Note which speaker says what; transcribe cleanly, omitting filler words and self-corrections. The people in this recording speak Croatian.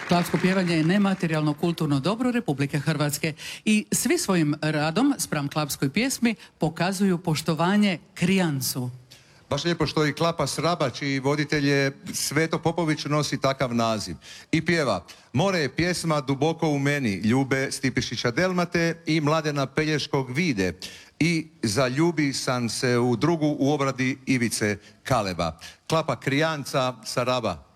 Speaker 1: Klapsko pjevanje je nematerijalno kulturno dobro Republike Hrvatske i svi svojim radom spram klapskoj pjesmi pokazuju poštovanje Krijancu.
Speaker 2: Baš lijepo što i Klapa Sraba, čiji voditelj je Sveto Popović, nosi takav naziv. I pjeva: More je pjesma duboko u meni, Ljube Stipišića Delmate i Mladena Pelješkog Vide. I zaljubi sam se u drugu u obradi Ivice Kaleba. Klapa Krijanca Saraba.